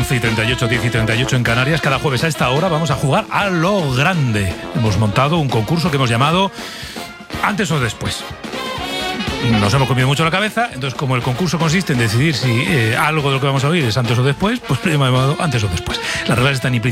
11:38, 10:38 en Canarias. Cada jueves a esta hora vamos a jugar a lo grande. Hemos montado un concurso que hemos llamado Antes o Después. Nos hemos comido mucho la cabeza, entonces como el concurso consiste en decidir si algo de lo que vamos a oír es antes o después, pues lo hemos llamado Antes o Después. Las reglas están implícitas